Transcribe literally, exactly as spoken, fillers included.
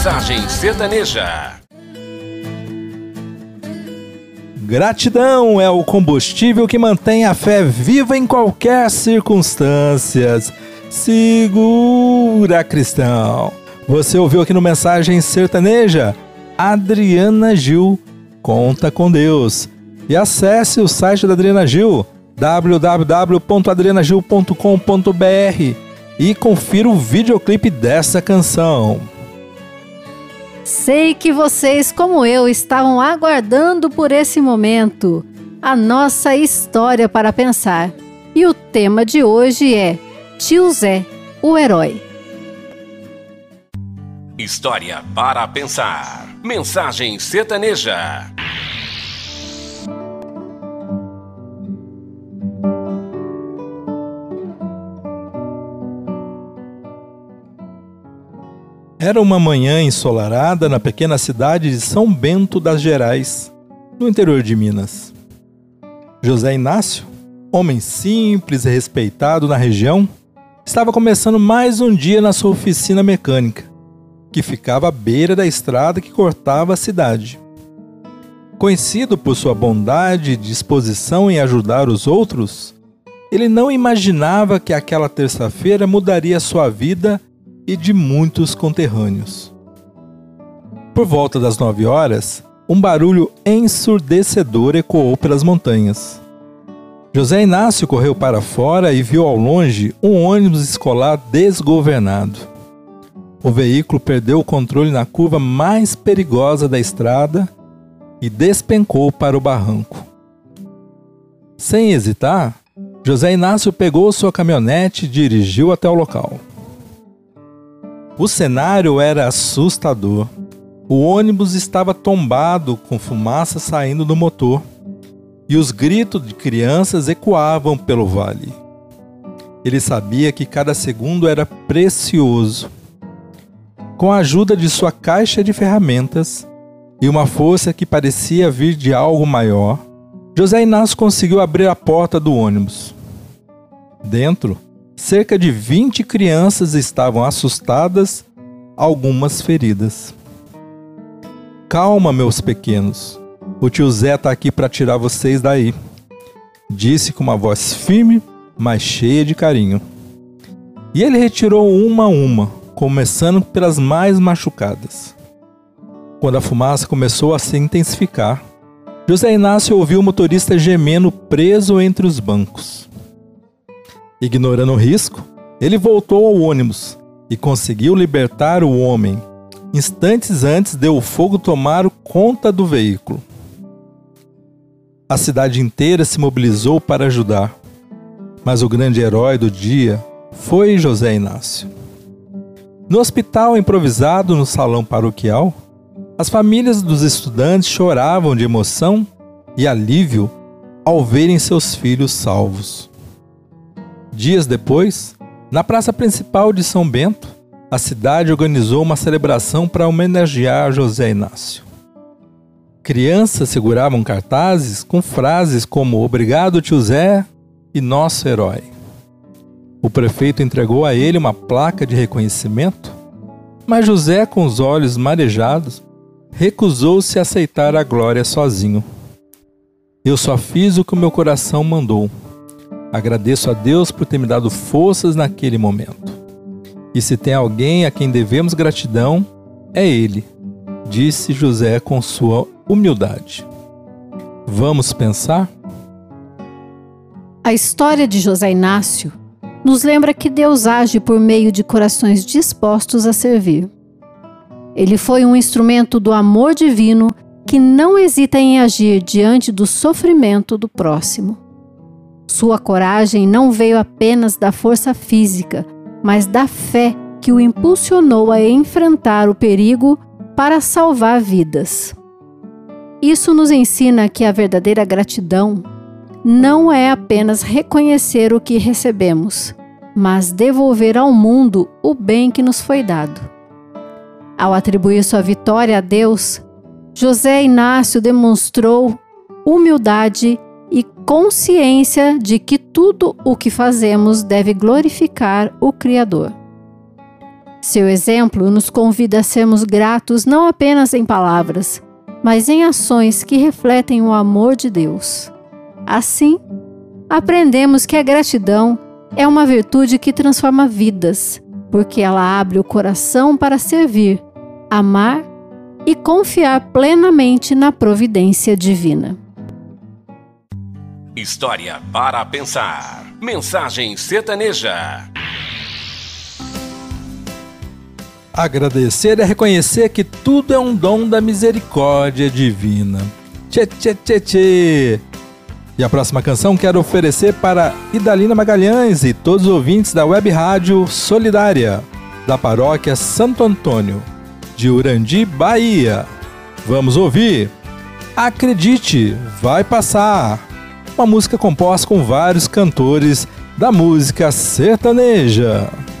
Mensagem Sertaneja. Gratidão é o combustível que mantém a fé viva em qualquer circunstância. Segura, cristão. Você ouviu aqui no Mensagem Sertaneja? Adriana Gil, conta com Deus. E acesse o site da Adriana Gil, w w w ponto adriana gil ponto com ponto b r, e confira o videoclipe dessa canção. Sei que vocês, como eu, estavam aguardando por esse momento, a nossa história para pensar. E o tema de hoje é Tio Zé, o herói. História para pensar. Mensagem Sertaneja. Era uma manhã ensolarada na pequena cidade de São Bento das Gerais, no interior de Minas. José Inácio, homem simples e respeitado na região, estava começando mais um dia na sua oficina mecânica, que ficava à beira da estrada que cortava a cidade. Conhecido por sua bondade e disposição em ajudar os outros, ele não imaginava que aquela terça-feira mudaria sua vida e de muitos conterrâneos. Por volta das nove horas, um barulho ensurdecedor ecoou pelas montanhas. José Inácio correu para fora e viu ao longe um ônibus escolar desgovernado. O veículo perdeu o controle na curva mais perigosa da estrada e despencou para o barranco. Sem hesitar, José Inácio pegou sua caminhonete e dirigiu até o local. O cenário era assustador. O ônibus estava tombado, com fumaça saindo do motor, e os gritos de crianças ecoavam pelo vale. Ele sabia que cada segundo era precioso. Com a ajuda de sua caixa de ferramentas e uma força que parecia vir de algo maior, José Inácio conseguiu abrir a porta do ônibus. Dentro, cerca de vinte crianças estavam assustadas, algumas feridas. Calma, meus pequenos. O tio Zé está aqui para tirar vocês daí, disse com uma voz firme, mas cheia de carinho. E ele retirou uma a uma, começando pelas mais machucadas. Quando a fumaça começou a se intensificar, José Inácio ouviu o motorista gemendo preso entre os bancos. Ignorando o risco, ele voltou ao ônibus e conseguiu libertar o homem, instantes antes de o fogo tomar conta do veículo. A cidade inteira se mobilizou para ajudar, mas o grande herói do dia foi José Inácio. No hospital improvisado no salão paroquial, as famílias dos estudantes choravam de emoção e alívio ao verem seus filhos salvos. Dias depois, na praça principal de São Bento, a cidade organizou uma celebração para homenagear José Inácio. Crianças seguravam cartazes com frases como "Obrigado, tio Zé" e "Nosso herói". O prefeito entregou a ele uma placa de reconhecimento, mas José, com os olhos marejados, recusou-se a aceitar a glória sozinho. "Eu só fiz o que o meu coração mandou. Agradeço a Deus por ter me dado forças naquele momento. E se tem alguém a quem devemos gratidão, é Ele", disse José com sua humildade. Vamos pensar? A história de José Inácio nos lembra que Deus age por meio de corações dispostos a servir. Ele foi um instrumento do amor divino que não hesita em agir diante do sofrimento do próximo. Sua coragem não veio apenas da força física, mas da fé que o impulsionou a enfrentar o perigo para salvar vidas. Isso nos ensina que a verdadeira gratidão não é apenas reconhecer o que recebemos, mas devolver ao mundo o bem que nos foi dado. Ao atribuir sua vitória a Deus, José Inácio demonstrou humildade e consciência de que tudo o que fazemos deve glorificar o Criador. Seu exemplo nos convida a sermos gratos não apenas em palavras, mas em ações que refletem o amor de Deus. Assim, aprendemos que a gratidão é uma virtude que transforma vidas, porque ela abre o coração para servir, amar e confiar plenamente na providência divina. História para pensar. Mensagem sertaneja. Agradecer é reconhecer que tudo é um dom da misericórdia divina. Tchê, tchê, tchê, tchê. E a próxima canção quero oferecer para Idalina Magalhães e todos os ouvintes da Web Rádio Solidária, da Paróquia Santo Antônio, de Urandi, Bahia. Vamos ouvir Acredite, Vai Passar, uma música composta com vários cantores da música sertaneja.